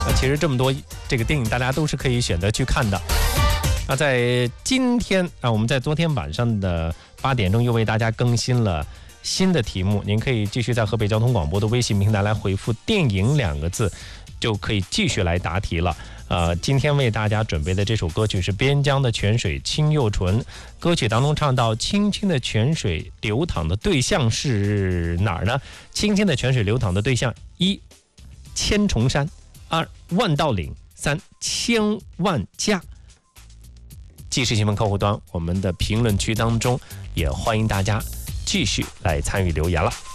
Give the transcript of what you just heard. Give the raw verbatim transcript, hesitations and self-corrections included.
那其实这么多这个电影，大家都是可以选择去看的。那在今天啊，我们在昨天晚上的八点钟又为大家更新了新的题目，您可以继续在河北交通广播的微信平台来回复“电影”两个字，就可以继续来答题了。呃，今天为大家准备的这首歌曲是边疆的泉水清又纯，歌曲当中唱到清清的泉水流淌的对象是哪儿呢？清清的泉水流淌的对象，一千重山，二万道岭，三千万家。即时新闻客户端我们的评论区当中，也欢迎大家继续来参与留言了。